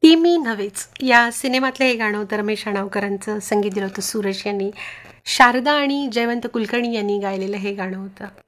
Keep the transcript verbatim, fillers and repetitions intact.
ती मी नव्हेच या सिनेमातलं हे गाणं होतं. रमेश अणावकरांचं संगीत दिलं होतं सूरज यांनी. शारदा आणि जयवंत कुलकर्णी यांनी गायलेलं हे गाणं होतं.